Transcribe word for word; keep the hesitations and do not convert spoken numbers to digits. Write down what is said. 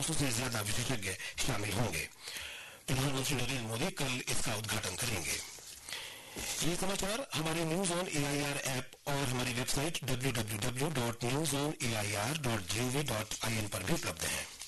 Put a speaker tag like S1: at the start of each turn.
S1: सौ से ज्यादा विशेषज्ञ शामिल होंगे। प्रधानमंत्री नरेंद्र मोदी कल इसका उद्घाटन करेंगे। ये समाचार हमारे न्यूज ऑन एआईआर ऐप और हमारी website W W W dot news on A I R dot G O V dot I N पर भी उपलब्ध है।